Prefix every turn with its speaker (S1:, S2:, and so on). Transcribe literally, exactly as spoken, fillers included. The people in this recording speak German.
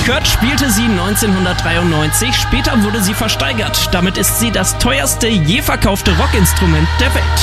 S1: Kurt spielte sie neunzehnhundertdreiundneunzig, später wurde sie versteigert. Damit ist sie das teuerste je verkaufte Rockinstrument der Welt.